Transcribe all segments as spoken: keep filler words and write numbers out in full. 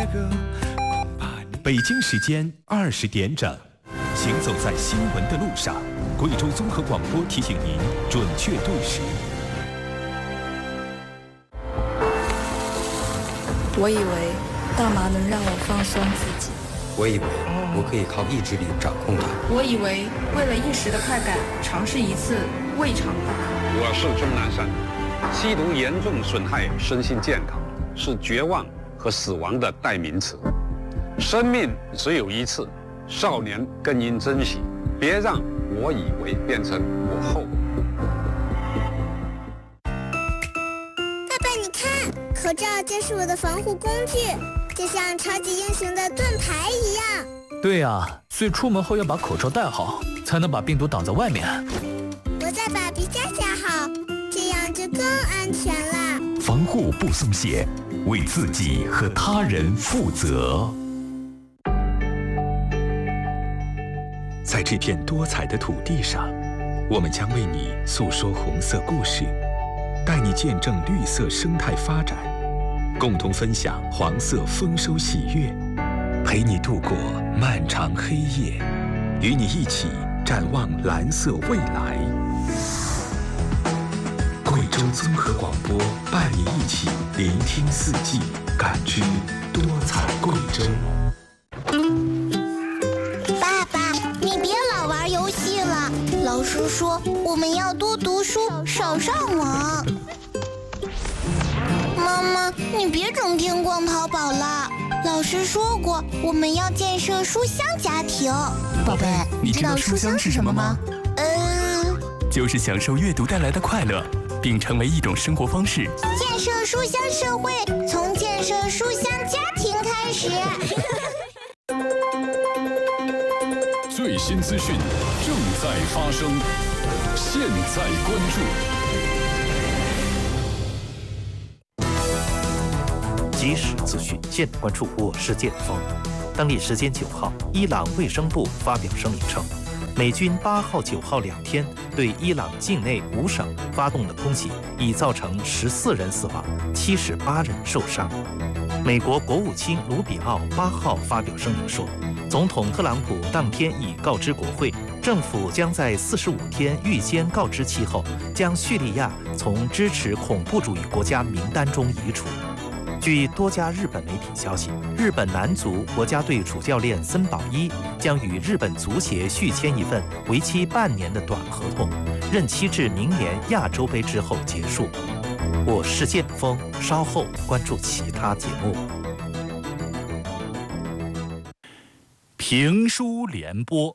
北京时间二十点整，行走在新闻的路上，贵州综合广播提醒您准确对时。 我以为大麻能让我放松自己， 我以为我可以靠意志力掌控它， 我以为为了一时的快感，尝试一次未尝不可。 我是钟南山，吸毒严重损害身心健康，是绝望和死亡的代名词。生命只有一次，少年更应珍惜，别让我以为变成我后悔。 爸爸，你看，口罩就是我的防护工具，就像超级英雄的盾牌一样。 对啊，所以出门后要把口罩戴好，才能把病毒挡在外面。 我再把鼻夹夹好，这样就更安全了。 防护不松懈，为自己和他人负责。在这片多彩的土地上，我们将为你诉说红色故事，带你见证绿色生态发展，共同分享黄色丰收喜悦，陪你度过漫长黑夜，与你一起展望蓝色未来。贵州综合广播伴你一起聆听四季，感知多彩贵州。 爸爸，你别老玩游戏了，老师说我们要多读书，少上网。妈妈，你别整天逛淘宝了，老师说过我们要建设书香家庭。 宝贝，你知道书香是什么吗？ 呃， 就是享受阅读带来的快乐，并成为一种生活方式。 建设书香社会，从建设书香家庭开始。 最新资讯正在发生，现在关注。即时资讯，现关注。我是剑锋。当地时间九号，伊朗卫生部发表声明称，美军八号、九号两天对伊朗境内五省发动的空袭，已造成十四人死亡，七十八人受伤。美国国务卿卢比奥八号发表声明说，总统特朗普当天已告知国会，政府将在四十五天预先告知其后，将叙利亚从支持恐怖主义国家名单中移除。据多家日本媒体消息，日本男足国家队主教练森保一将与日本足协续签一份为期半年的短合同，任期至明年亚洲杯之后结束。我是剑锋，稍后关注其他节目。 评书联播。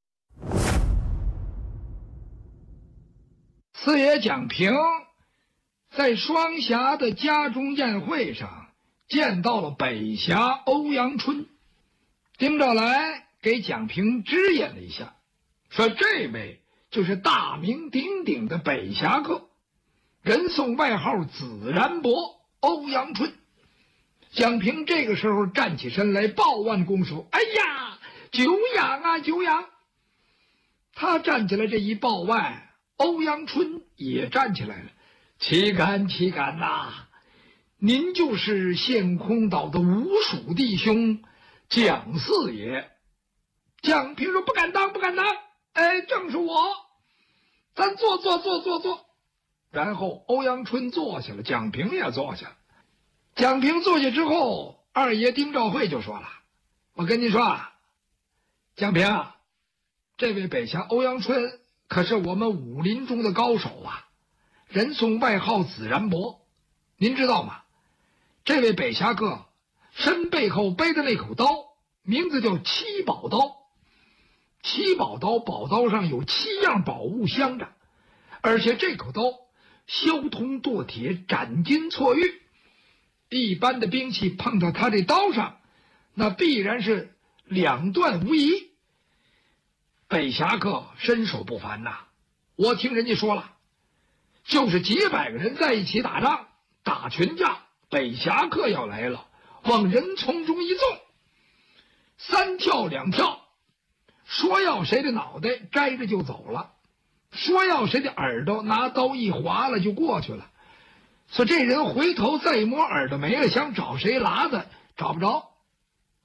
四爷蒋平在双峡的家中宴会上见到了北峡欧阳春，丁兆来给蒋平指引了一下，说这位就是大名鼎鼎的北峡客，人送外号紫然伯欧阳春。蒋平这个时候站起身来，抱腕拱手：“哎呀，久仰啊，久仰！”他站起来这一抱腕，欧阳春也站起来了：“岂敢岂敢呐！您就是陷空岛的吴蜀弟兄蒋四爷。”蒋平说：“不敢当，不敢当。哎，正是我。咱坐坐坐坐坐。”然后欧阳春坐下了，蒋平也坐下了。蒋平坐下之后，二爷丁兆会就说了：“我跟你说啊，蒋平啊，这位北峡欧阳春可是我们武林中的高手啊，人送外号紫然伯。您知道吗？这位北峡哥身背后背的那口刀，名字叫七宝刀。七宝刀，宝刀上有七样宝物镶着，而且这口刀削铜剁铁，斩金错玉。一般的兵器碰到他这刀上，那必然是两断无疑。北峡客身手不凡呐，我听人家说了，就是几百个人在一起打仗，打群架，北峡客要来了，往人丛中一纵，三跳两跳，说要谁的脑袋摘着就走了，说要谁的耳朵拿刀一划了就过去了。所以这人回头再一摸，耳朵没了，想找谁拉的找不着，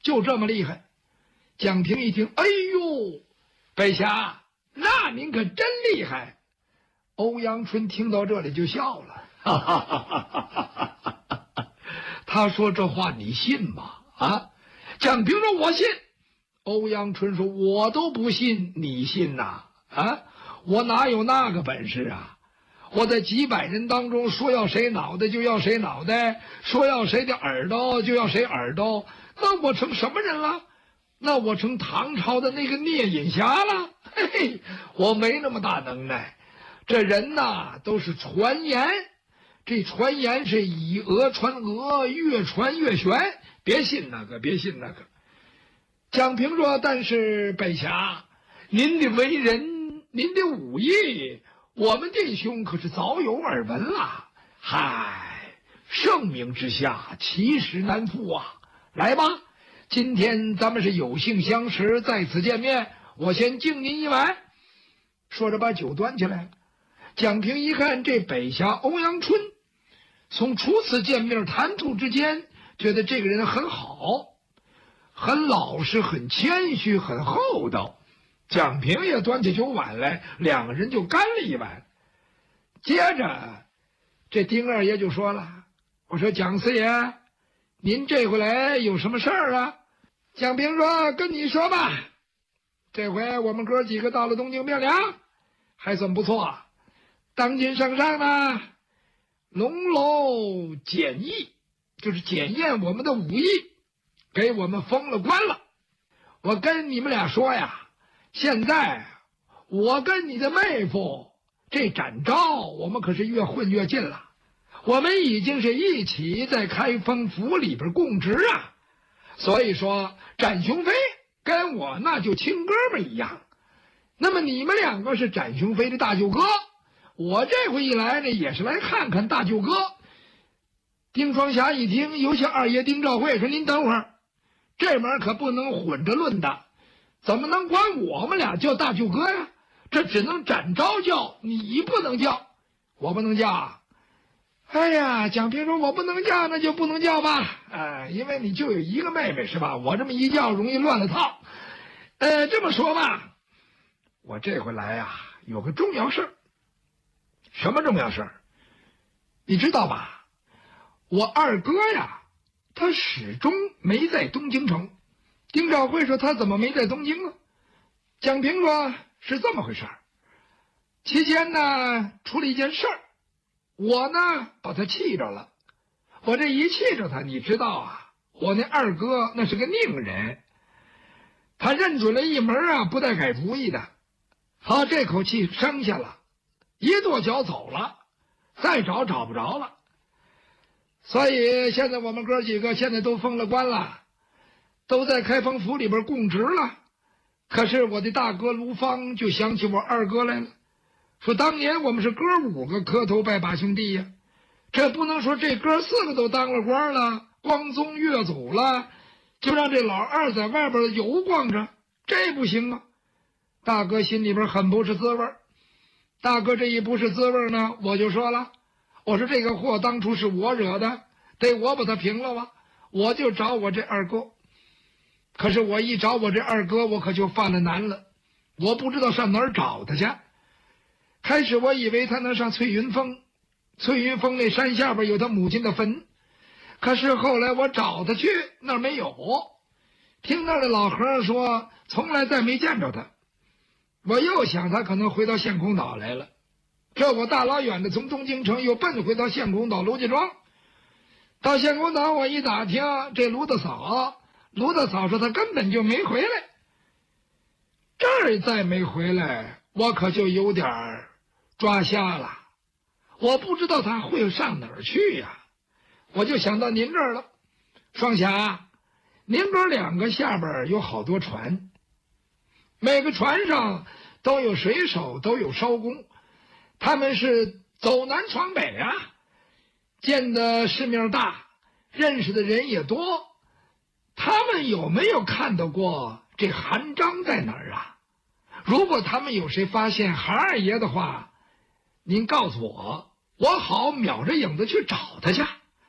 就这么厉害。蒋平一听，哎呦，北侠，那您可真厉害。欧阳春听到这里就笑了，哈哈哈哈哈哈。他说这话你信吗？啊？蒋平说我信。欧阳春说我都不信，你信呐？啊？我哪有那个本事啊？我在几百人当中说要谁脑袋就要谁脑袋，说要谁的耳朵就要谁耳朵，那我成什么人了？那我成唐朝的那个聂隐侠了？嘿嘿，我没那么大能耐。这人呐都是传言，这传言是以讹传讹，越传越玄，别信那个，别信那个。蒋平说，但是北侠，您的为人，您的武艺，我们弟兄可是早有耳闻了。嗨，盛名之下，其实难副啊。来吧，今天咱们是有幸相识，在此见面，我先敬您一碗。说着把酒端起来。蒋平一看这北侠欧阳春，从初次见面谈吐之间，觉得这个人很好，很老实，很谦虚，很厚道。蒋平也端起酒碗来，两个人就干了一碗。接着这丁二爷就说了，我说蒋四爷，您这回来有什么事儿啊？蒋平说，跟你说吧，这回我们哥几个到了东京汴梁，还算不错。当今圣上呢，龙楼检疫，就是检验我们的武艺，给我们封了官了。我跟你们俩说呀，现在我跟你的妹夫这展昭，我们可是越混越近了。我们已经是一起在开封府里边供职啊，所以说展雄飞跟我那就亲哥们一样。那么你们两个是展雄飞的大舅哥，我这回一来呢，也是来看看大舅哥。丁双侠一听，尤其二爷丁兆会说，您等会儿，这门可不能混着论的，怎么能管我们俩叫大舅哥呀？这只能展昭叫，你不能叫。我不能叫啊。哎呀，蒋平说，我不能叫，那就不能叫吧。哎，因为你就有一个妹妹是吧？我这么一叫容易乱了套。呃，这么说吧，我这回来呀，有个重要事儿。什么重要事儿？你知道吧？我二哥呀，他始终没在东京城。丁兆会说，他怎么没在东京呢？蒋平说，是这么回事儿。期间呢，出了一件事儿，我呢把他气着了。我这一气着他，你知道啊，我那二哥那是个拧人，他认准了一门啊不带改主意的。好，这口气生下了，一跺脚走了，再找找不着了。所以现在我们哥几个现在都封了官了，都在开封府里边供职了。可是我的大哥卢芳就想起我二哥来了，说当年我们是哥五个磕头拜把兄弟呀，这不能说这哥四个都当了官了，光宗越祖了，就让这老二在外边游逛着，这不行啊。大哥心里边很不是滋味。大哥这一不是滋味呢，我就说了，我说这个祸当初是我惹的，得我把他平了吧。我就找我这二哥，可是我一找我这二哥，我可就犯了难了，我不知道上哪儿找他去。开始我以为他能上翠云峰，翠云峰那山下边有他母亲的坟，可是后来我找他去，那儿没有。听那儿的老和尚说，从来再没见着他。我又想他可能回到县空岛来了，这我大老远的从东京城又奔回到县空岛卢家庄。到县空岛我一打听，这卢大嫂，卢大嫂说他根本就没回来。这儿再没回来，我可就有点抓瞎了，我不知道他会上哪儿去呀。我就想到您这儿了，双侠，您哥两个下边有好多船，每个船上都有水手，都有艄工，他们是走南闯北啊，见的世面大，认识的人也多。他们有没有看到过这韩章在哪儿啊？如果他们有谁发现韩二爷的话，您告诉我，我好秒着影子去找他去。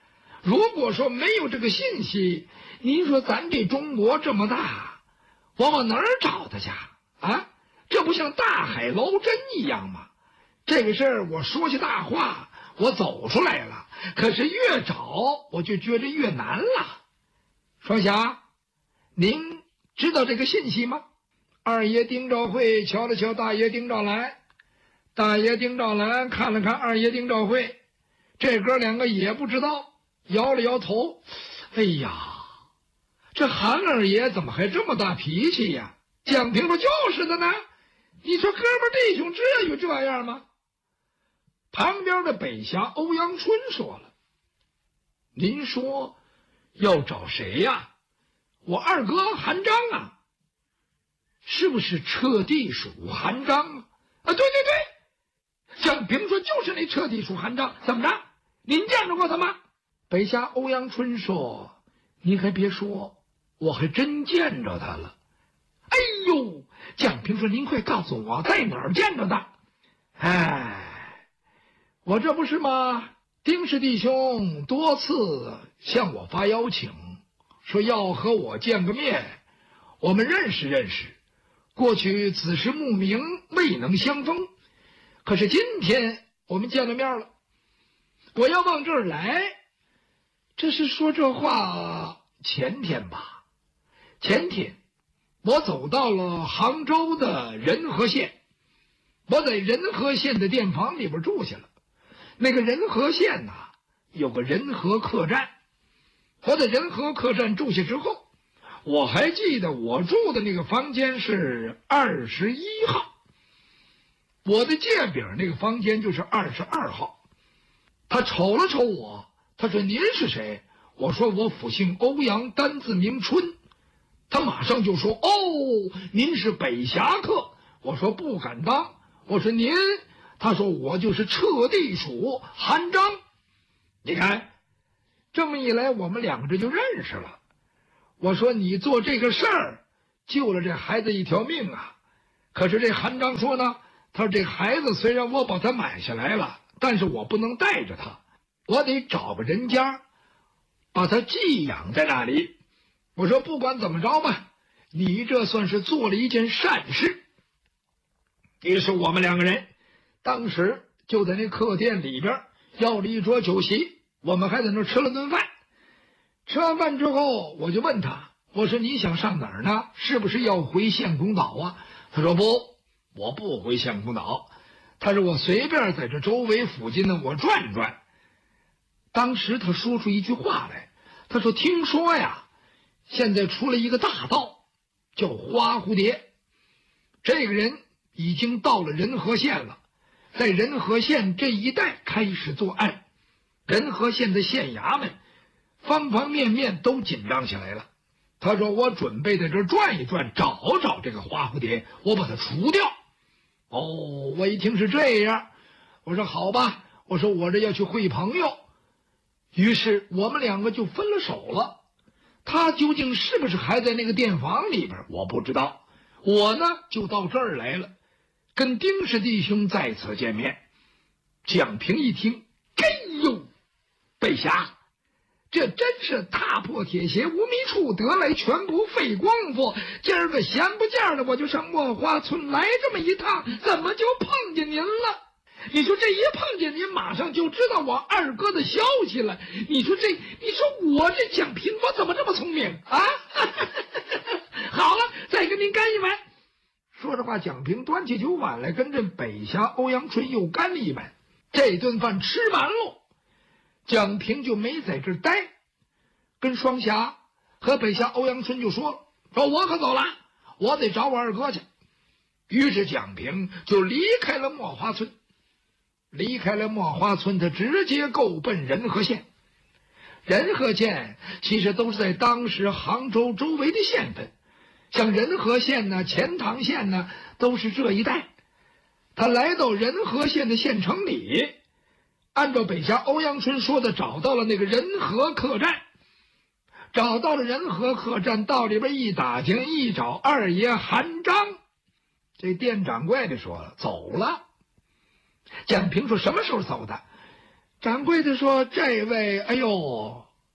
如果说没有这个信息，您说咱这中国这么大，我往哪儿找他去啊？这不像大海捞针一样吗？这个事儿我说些大话，我走出来了，可是越找我就觉着越难了。双侠，您知道这个信息吗？二爷丁兆会瞧了瞧大爷丁兆兰，大爷丁兆兰看了看二爷丁兆会，这哥两个也不知道，摇了摇头。哎呀，这韩二爷怎么还这么大脾气呀？蒋平说就是的呢，你说哥们弟兄至于这样吗？旁边的北侠欧阳春说了，您说要找谁呀？我二哥韩章啊。是不是彻地鼠韩章啊？啊，对对对，蒋平说就是那彻地鼠韩章。怎么着？您见着过他吗？北侠欧阳春说，您还别说，我还真见着他了。哎呦，蒋平说您快告诉我在哪儿见着的。哎，我这不是吗？丁氏弟兄多次向我发邀请，说要和我见个面，我们认识认识。过去子时慕名，未能相逢，可是今天我们见了面了。我要往这儿来，这是说这话前天吧？前天我走到了杭州的仁和县，我在仁和县的店房里边住下了。那个仁和县呐、啊，有个仁和客栈。我在仁和客栈住下之后，我还记得我住的那个房间是二十一号，我的借饼那个房间就是二十二号。他瞅了瞅我，他说您是谁？我说我府姓欧阳，单字名春。他马上就说哦，您是北侠客。我说不敢当。我说您，他说我就是彻地鼠韩章。你看这么一来，我们两个这就认识了。我说你做这个事儿救了这孩子一条命啊，可是这韩章说呢，他说这孩子虽然我把他买下来了，但是我不能带着他，我得找个人家把他寄养在那里。我说不管怎么着吧，你这算是做了一件善事。于是我们两个人当时就在那客店里边要了一桌酒席，我们还在那吃了顿饭。吃完饭之后，我就问他，我说你想上哪儿呢？是不是要回县公岛啊？他说不，我不回县公岛。他说我随便在这周围附近呢，我转转。当时他说出一句话来，他说听说呀，现在出了一个大盗，叫花蝴蝶。这个人已经到了仁和县了，在仁和县这一带开始作案。仁和县的县衙门方方面面都紧张起来了。他说我准备在这转一转，找找这个花蝴蝶，我把它除掉。哦，我一听是这样，我说好吧，我说我这要去会朋友。于是我们两个就分了手了。他究竟是不是还在那个店房里边，我不知道。我呢就到这儿来了，跟丁氏弟兄再次见面。蒋平一听，哎呦，北侠，这真是踏破铁鞋无觅处，得来全不费功夫。今儿个闲不见的，我就上墨花村来这么一趟，怎么就碰见您了？你说这一碰见您，马上就知道我二哥的消息了。你说这，你说我这蒋平，我怎么这么聪明啊？好了，再跟您干一碗。说着话，蒋平端起酒碗来，跟这北侠欧阳春又干了一碗。这顿饭吃完喽，蒋平就没在这儿待，跟双侠和北侠欧阳春就说了，说我可走了，我得找我二哥去。于是蒋平就离开了墨花村。离开了墨花村，他直接够奔仁和县。仁和县其实都是在当时杭州周围的县份，像仁和县呢、钱塘县呢，都是这一带。他来到仁和县的县城里，按照北侠欧阳春说的，找到了那个仁和客栈。找到了仁和客栈，到里边一打听，一找二爷韩章。这店掌柜的说了，走了。蒋平说什么时候走的？掌柜的说这位，哎呦，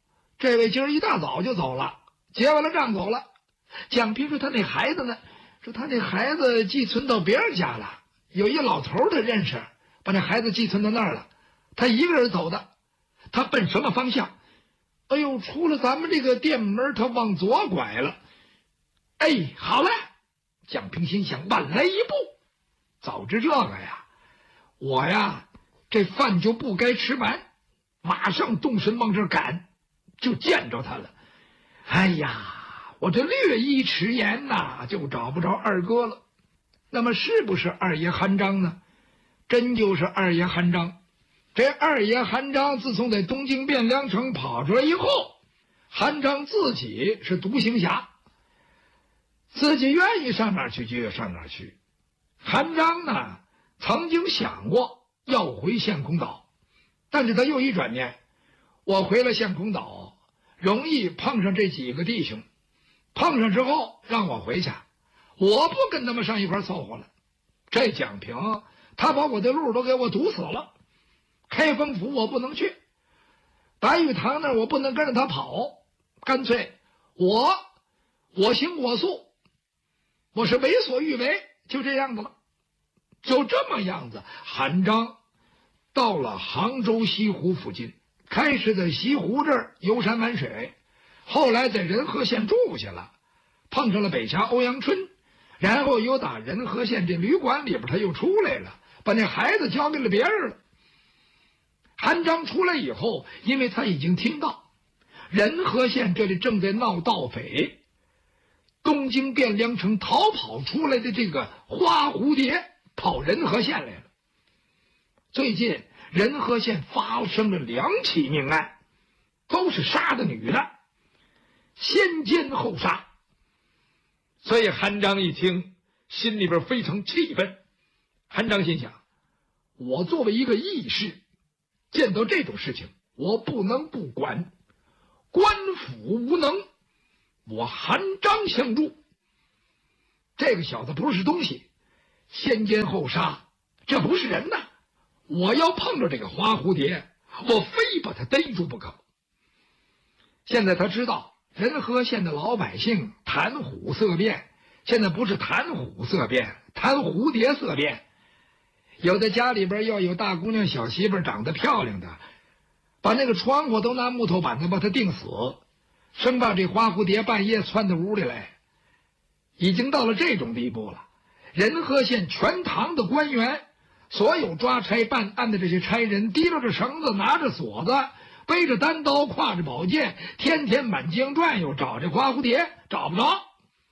这位今儿一大早就走了，结完了账走了。蒋平说他那孩子呢？说他那孩子寄存到别人家了，有一老头他认识，把那孩子寄存到那儿了。他一个人走的，他奔什么方向？哎呦，出了咱们这个店门，他往左拐了。哎，好了，蒋平心想，晚来一步。早知这个呀，我呀这饭就不该吃完，马上动身往这儿赶，就见着他了。哎呀，我这略一迟延呐，就找不着二哥了。那么是不是二爷韩章呢？真就是二爷韩章。这二爷韩章自从在东京汴梁城跑出来以后，韩章自己是独行侠，自己愿意上哪儿去就上哪儿去。韩章呢，曾经想过要回陷空岛，但是他又一转念，我回了陷空岛容易碰上这几个弟兄，碰上之后让我回去，我不跟他们上一块凑合了。这蒋平他把我的路都给我堵死了，开封府我不能去，白玉堂那儿我不能跟着他跑，干脆我我行我素，我是为所欲为，就这样子了。就这么样子，韩章到了杭州西湖附近，开始在西湖这儿游山玩水，后来在仁和县住下了，碰上了北侠欧阳春，然后又打仁和县这旅馆里边他又出来了，把那孩子交给了别人了。韩章出来以后，因为他已经听到仁和县这里正在闹盗匪，东京汴梁城逃跑出来的这个花蝴蝶跑仁和县来了。最近仁和县发生了两起命案，都是杀的女的，先奸后杀。所以韩章一听，心里边非常气愤。韩章心想，我作为一个义士，见到这种事情我不能不管，官府无能，我韩章相助。这个小子不是东西，先奸后杀，这不是人呐！我要碰着这个花蝴蝶，我非把他逮住不可。现在他知道仁和县的老百姓谈虎色变，现在不是谈虎色变，谈蝴蝶色变。有的家里边要有大姑娘小媳妇长得漂亮的，把那个窗户都拿木头板子把它钉死，生怕这花蝴蝶半夜窜到屋里来。已经到了这种地步了，仁和县全堂的官员，所有抓差办案的这些差人，提溜着绳子，拿着锁子，背着单刀，挎着宝剑，天天满江转悠，找这花蝴蝶，找不着。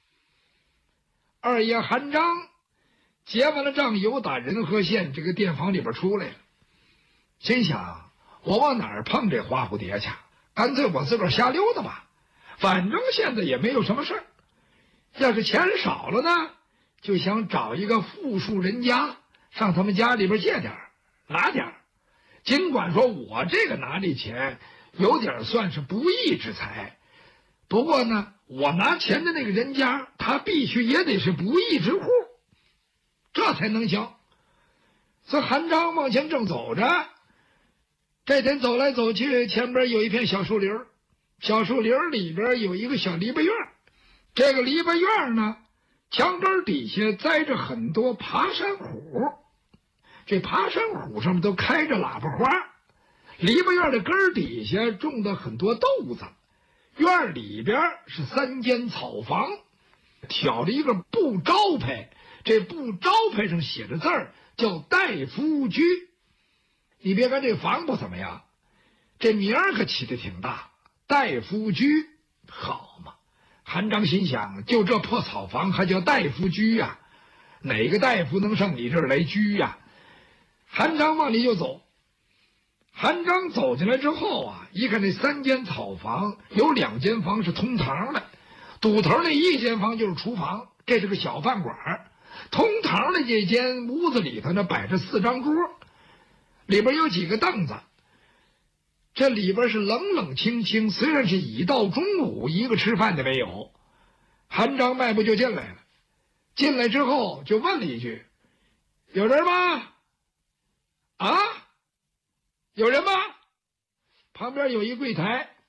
二爷韩章结完了账，由打仁和县这个店房里边出来了，心想我往哪儿碰这花蝴蝶去？干脆我自个儿瞎溜达吧，反正现在也没有什么事儿。要是钱少了呢，就想找一个富庶人家，上他们家里边借点拿点。尽管说我这个拿这钱有点算是不义之财，不过呢，我拿钱的那个人家他必须也得是不义之户，这才能行。所以韩章往前正走着，这天走来走去，前边有一片小树林，小树林里边有一个小篱笆院，这个篱笆院呢，墙根底下栽着很多爬山虎，这爬山虎上面都开着喇叭花。篱笆院的根底下种的很多豆子，院里边是三间草房，挑着一个布招牌，这布招牌上写着字儿叫大夫居。你别看这房不怎么样，这名儿可起得挺大，大夫居，好嘛。韩章心想，就这破草房还叫大夫居呀、啊？哪个大夫能上你这儿来居呀、啊？韩章往里就走。韩章走进来之后啊，一看这三间草房，有两间房是通堂的，堵头那一间房就是厨房，这是个小饭馆。通堂的这间屋子里头呢，摆着四张桌，里边有几个凳子。这里边是冷冷清清，虽然是已到中午，一个吃饭的没有。韩章迈步就进来了，进来之后就问了一句：“有人吗？啊，有人吗？”旁边有一柜台，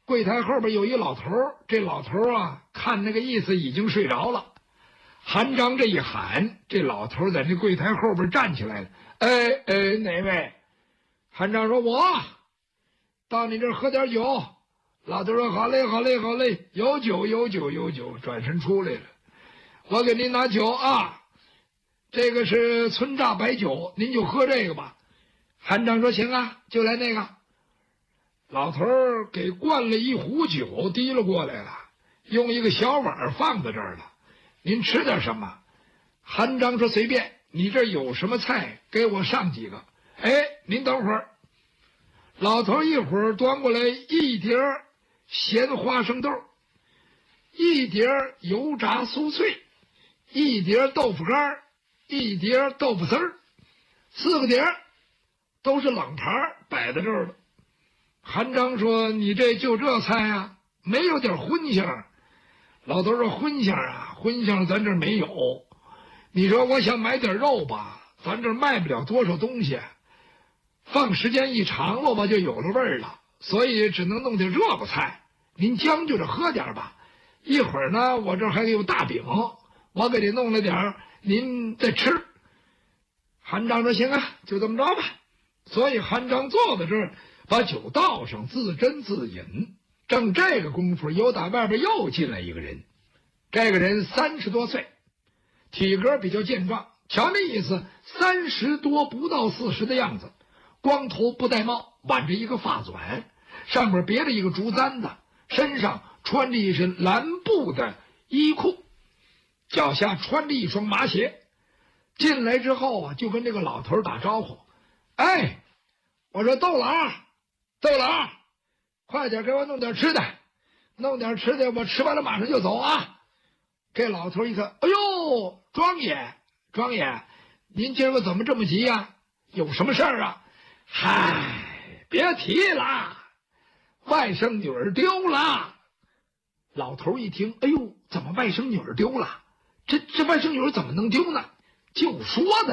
柜台后边有一老头，这老头啊，看那个意思已经睡着了。韩章这一喊，这老头在那柜台后边站起来了。哎哎，哪位？韩章说：“我到你这儿喝点酒。”老头说：“好嘞，好嘞，好嘞，有酒，有酒，有酒。”转身出来了，我给您拿酒啊，这个是村榨白酒，您就喝这个吧。韩章说：“行啊，就来那个。”老头儿给灌了一壶酒，提了过来了，用一个小碗放在这儿了。您吃点什么？韩章说：“随便，你这有什么菜，给我上几个。”哎，您等会儿。老头一会儿端过来一碟咸花生豆，一碟油炸酥脆，一碟豆腐干，一碟豆腐丝儿，四个碟都是冷盘摆在这儿了。韩章说：“你这就这菜啊，没有点荤香？”老头说：“荤香啊，荤香咱这儿没有。你说我想买点肉吧，咱这儿卖不了多少东西，放时间一长了吧，就有了味儿了，所以只能弄点热乎菜。您将就着喝点吧。一会儿呢，我这儿还有大饼，我给您弄了点儿，您再吃。”韩章说：“行啊，就这么着吧。”所以韩章坐在这儿，把酒倒上，自斟自饮。正这个功夫，由打外边又进来一个人。这个人三十多岁，体格比较健壮，瞧那意思，三十多不到四十的样子，光头不戴帽，挽着一个发卷，上面别着一个竹簪子，身上穿着一身蓝布的衣裤，脚下穿着一双麻鞋。进来之后啊，就跟这个老头打招呼：“哎，我说豆老，豆老，快点给我弄点吃的，弄点吃的，我吃完了马上就走啊。”这老头一看，哎呦，庄爷，庄爷，您今儿个怎么这么急呀、啊？有什么事儿啊？嗨，别提了，外甥女儿丢了。老头一听，哎呦，怎么外甥女儿丢了？这这外甥女儿怎么能丢呢？就说的